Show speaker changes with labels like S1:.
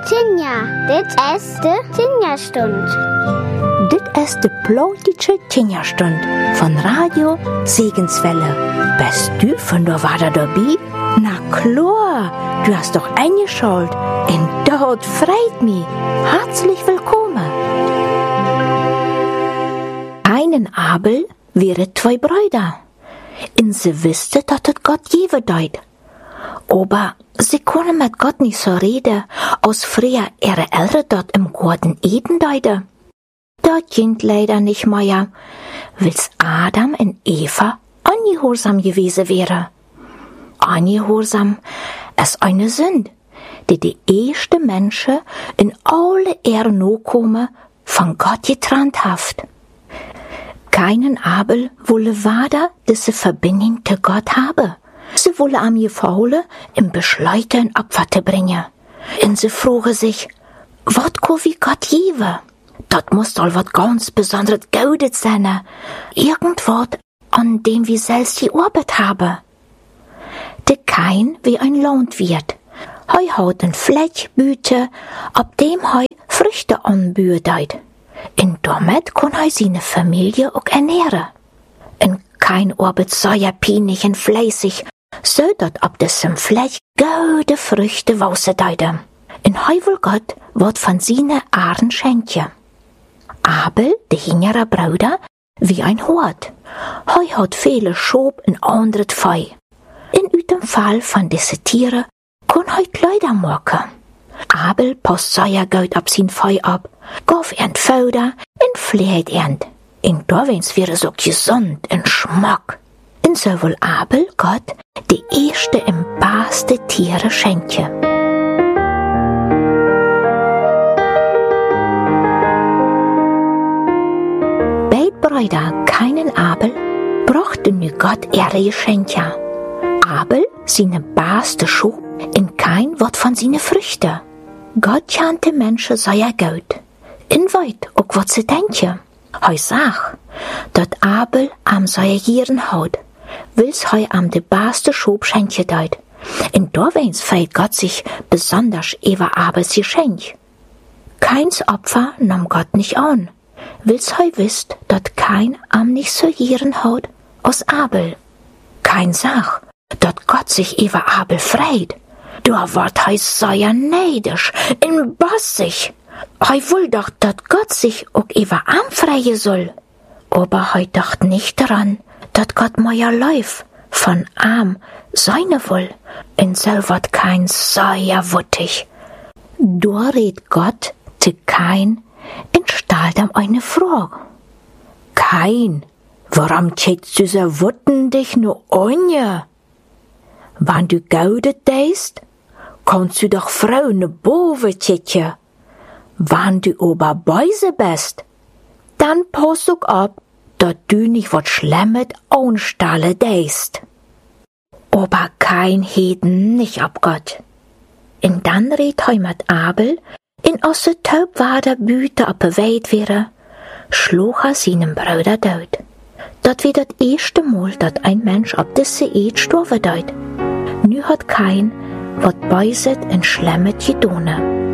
S1: Tinja, dit is de Tinja-stund.
S2: Dit is de plotische Tinja-stund von Radio Segenswelle. Bist du von der Wader dabei? Na klar, du hast doch eingeschaltet. Und dort freut mich. Herzlich willkommen. Einen Abel wäre 2 Brüder. Und sie wüsste, dass es Gott geben deut. Aber sie können mit Gott nicht so reden, als früher ihre Eltern dort im Garten Eden deuten. Das ging leider nicht mehr, weil's Adam und Eva ungehorsam gewesen wäre. Ungehorsam ist eine Sünde, die erste Menschen in alle Ehren nachkommen von Gott getrennt haft. Keinen Abel wolle weiter diese Verbindung zu Gott haben. Sie wolle am Gefaulen im Beschleuten Opfer zu bringen. Und sie frage sich, was kann wie Gott geben? Das muss doch was ganz Besonderes Gutes sein. Irgendwas, an dem wir selbst die Arbeit haben. Der Kain wie ein Landwirt. Hei haut ein Flächbüte, ab dem hei Früchte anbüht. Und damit kann hei seine Familie auch ernähren. Und Kain arbeitet sehr pinig und fleißig, so dat ab diesem Fläch gute Früchte wausen deute. Und hei will Gott wat von seine Ahren schenken. Abel, der jüngere Bruder, wie ein Hort. Hei hat viele Schob und andere Fei. In dem Fall von diese Tiere kann hei Kleider machen. Abel passt sehr gut ab sein Fei ab, gauf Futter und pflegt und da wenn's wäre so gesund und Schmack. Und so will Abel Gott die erste und beste Tiere schenken. Brüder, keinen Abel, brachten nu Gott ihre Geschenke. Abel seine beste Schuh und kein Wort von seine Früchte. Gott kannte Menschen sehr gut. In weit auch was sie denken. Hei sag, dat Abel am seine Gieren haut, will's hei am de beste Schuh schenken deut. Und da wenn's feilt Gott sich besonders über Abels Geschenk. Keins Opfer nahm Gott nicht an. Will's hei wisst, dat kein am nicht so Gieren haut aus Abel. Kein sag, dat Gott sich über Abel freit. Da wart hei sehr neidisch in bassig. Hei will doch, dat Gott sich auch über Am freie soll. Aber hei dacht nicht daran, dat Gott meier läuft von Am seine will. Und so wat kein sehr wuttig. Da red Gott zu kein und stellt ihm eine Frage. Kain, warum tätst du so wutten dich nur an? Wann du gaudet deist, kannst du doch Frau ne Bove tätje. Wann du aber Beise bist, dann pass auch ab, dat du nicht wat Schlemmes anstalle deist. Aber kein Heden nicht ab Gott. Und dann red hei mit Abel, in als de Taubwader Büte op beweit wäre, schlug seinem Bruder dood. Dat wie dat erste Mal, dat ein Mensch op diese Eid sterben deut. Nu hat kein, wat beiset en schlemmet gedone.